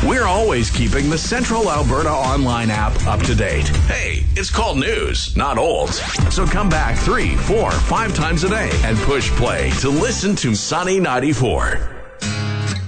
We're always keeping the Central Alberta Online app up to date. Hey, it's called news, not old. So come back 3, 4, 5 times a day and push play to listen to Sunny 94.